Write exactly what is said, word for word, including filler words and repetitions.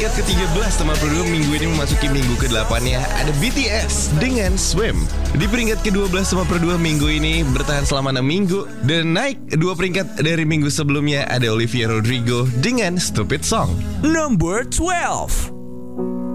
peringkat ke tiga belas Teman Produk minggu ini memasuki minggu ke delapan ya. Ada B T S dengan Swim. Di peringkat ke dua belas Teman Produk minggu ini bertahan selama enam minggu. Dan naik dua peringkat dari minggu sebelumnya ada Olivia Rodrigo dengan Stupid Song. Number twelve.